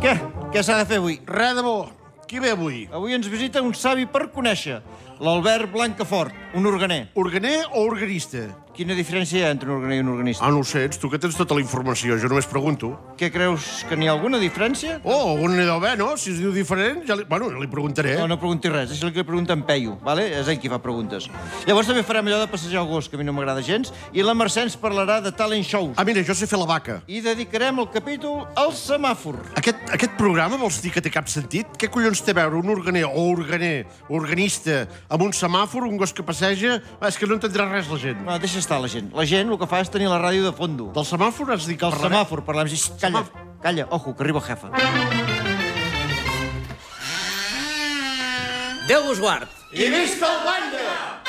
Què? Què s'ha de fer avui? Res de bo. Qui ve avui? Avui ens visita un savi per conèixer, l'Albert Blancafort, un organer. Organer o organista? Quina diferència hi ha entre un organer i un organista? No ho sé, ets tu que tens tota la informació, jo només pregunto. Què creus, que n'hi ha alguna diferència? Algun n'hi deu haver, no? Si es diu diferent, ja li preguntaré. No pregunti res, deixa-li que li pregunta en Peyu, vale? És ell qui fa preguntes. Llavors també farem allò de passejar el gos, que a mi no m'agrada gens, i la Mercè ens parlarà de talent shows. Mira, jo sé fer la vaca. I dedicarem el capítol al semàfor. Aquest programa vols dir que té cap sentit? Què collons té a veure un organer o organista, amb un semàfor, un gos que passeja? És que no entendrà res la gent. No, deixa estar la gent. La gent el que fa és tenir la ràdio de fondo. Del semàfor has dit que Del semàfor, parlem. Calla, calla, ojo, que arriba el jefe. Déu vos guard. I visca el Banya!